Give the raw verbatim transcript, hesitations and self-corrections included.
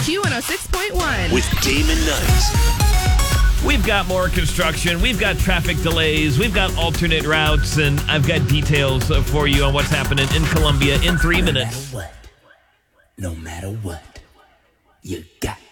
Q one oh six point one. With Damon Nuts. We've got more construction. We've got traffic delays. We've got alternate routes. And I've got details for you on what's happening in Columbia in three minutes. No matter what, no matter what, you got